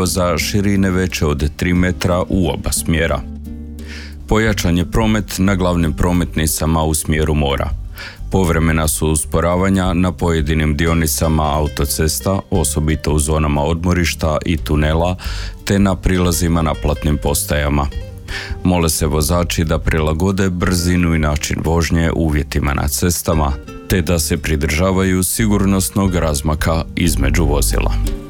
prijevoza širine veće od 3 metra u oba smjera. Pojačan je promet na glavnim prometnicama u smjeru mora. Povremena su usporavanja na pojedinim dionicama autocesta, osobito u zonama odmorišta i tunela, te na prilazima naplatnim postajama. Mole se vozači da prilagode brzinu i način vožnje uvjetima na cestama, te da se pridržavaju sigurnosnog razmaka između vozila.